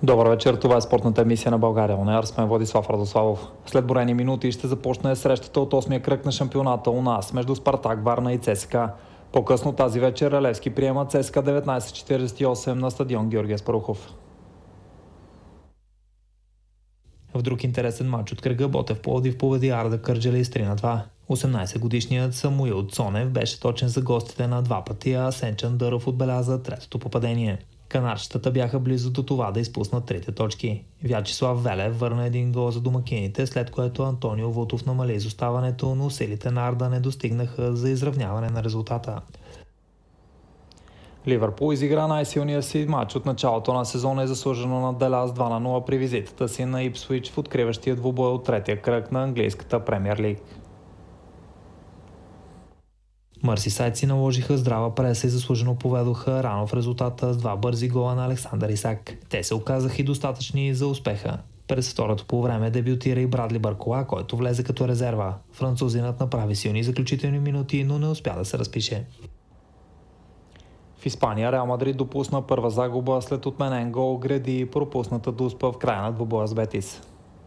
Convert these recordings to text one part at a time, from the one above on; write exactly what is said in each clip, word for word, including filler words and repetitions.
Добър вечер, това е спортната емисия на България Он Еър. Сме Владислав Радославов. След броени минути ще започне срещата от осмия кръг на шампионата у нас между Спартак, Варна и ЦСКА. По-късно тази вечер Левски приема ЦСКА деветнайсет четирийсет и осем на стадион Георги Аспарухов. В друг интересен матч от кръга Ботев Пловдив победи Арда Кърджали с три на два. осемнайсетгодишният Самуил Цонев беше точен за гостите на два пъти, а Сенчан Дъров отбеляза третото попадение. Канарчетата бяха близо до това да изпуснат трите точки. Вячеслав Велев върна един гол за домакините, след което Антонио Вутов намали изоставането, но силите на Арда не достигнаха за изравняване на резултата. Ливърпул изигра най-силния си матч от началото на сезона и заслужено надделя с два на нула при визитата си на Ипсуич в откриващия двубой от третия кръг на английската Премиер Лиг. Мърсисайдци наложиха здрава преса и заслужено поведоха рано в резултата с два бързи гола на Александър Исак. Те се оказаха и достатъчни за успеха. През второто полувреме дебютира и Брадли Баркола, който влезе като резерва. Французинът направи силни заключителни минути, но не успя да се разпише. В Испания Реал Мадрид допусна първа загуба след отменен гол гради и пропусната дуспа в края на двубоя с Бетис.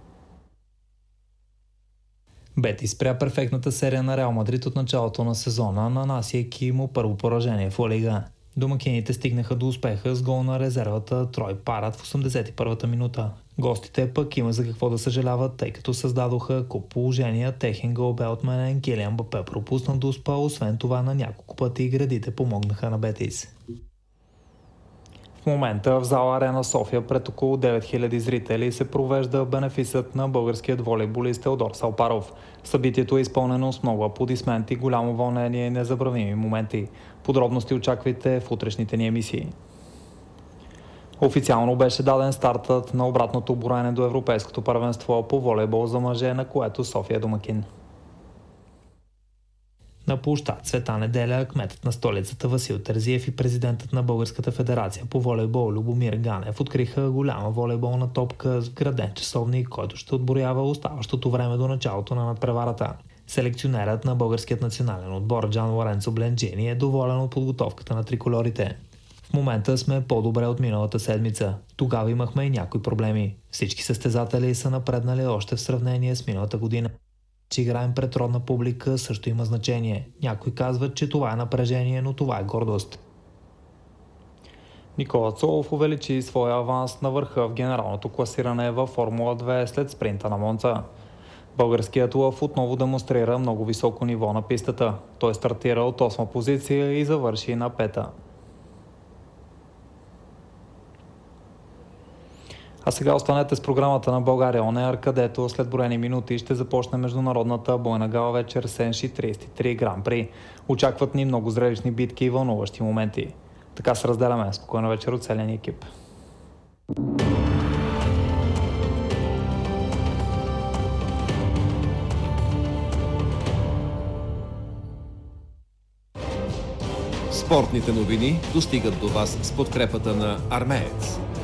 Бетис спря перфектната серия на Реал Мадрид от началото на сезона, нанасяйки му първо поражение в Ла Лига. Домакините стигнаха до успеха с гол на резервата Трой Парат в осемдесет и първата минута. Гостите пък има за какво да съжаляват, тъй като създадоха куп положения, техен гол бе отменен, Килиан Мбапе пропусна дуспа, освен това на няколко пъти и градите помогнаха на Бетис. В момента в зала Арена София пред около девет хиляди зрители се провежда бенефисът на българският волейболист Теодор Салпаров. Събитието е изпълнено с много аплодисменти, голямо вълнение и незабравими моменти. Подробности очаквайте в утрешните ни емисии. Официално беше даден стартът на обратното броене до Европейското първенство по волейбол за мъже, на което София е домакин. На площад Света неделя кметът на столицата Васил Терзиев и президентът на Българската федерация по волейбол Любомир Ганев откриха голяма волейболна топка с вграден часовник, който ще отброява оставащото време до началото на надпреварата. Селекционерът на българският национален отбор Джан Лоренцо Бленджини е доволен от подготовката на триколорите. В момента сме по-добре от миналата седмица. Тогава имахме и някои проблеми. Всички състезатели са напреднали още в сравнение с миналата година. Че играем пред родна публика също има значение. Някои казват, че това е напрежение, но това е гордост. Никола Цолов увеличи своя аванс на върха в генералното класиране във Формула две след спринта на Монца. Българският лъв отново демонстрира много високо ниво на пистата. Той стартира от осма позиция и завърши на пета. А сега останете с програмата на България Он Еър, където след броени минути ще започне международната бойна гала вечер Сенши трийсет и три Гран При. Очакват ни много зрелищни битки и вълнуващи моменти. Така се разделяме. Спокойна вечер от целия ни екип. Спортните новини достигат до вас с подкрепата на Армеец.